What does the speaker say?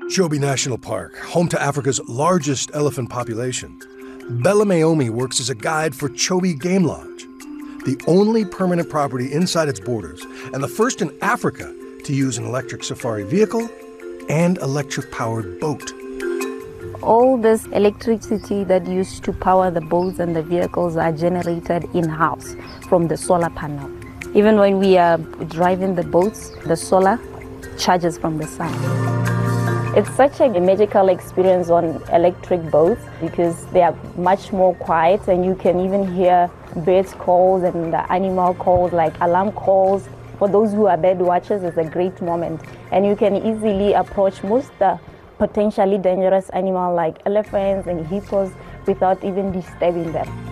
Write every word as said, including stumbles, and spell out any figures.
Chobe National Park, home to Africa's largest elephant population. Bella Mayomi works as a guide for Chobe Game Lodge, the only permanent property inside its borders and the first in Africa to use an electric safari vehicle and electric-powered boat. All this electricity that used to power the boats and the vehicles are generated in-house from the solar panel. Even when we are driving the boats, the solar charges from the sun. It's such a magical experience on electric boats because they are much more quiet, and you can even hear birds calls and the animal calls like alarm calls. For those who are bird watchers, it's a great moment, and you can easily approach most the potentially dangerous animals like elephants and hippos without even disturbing them.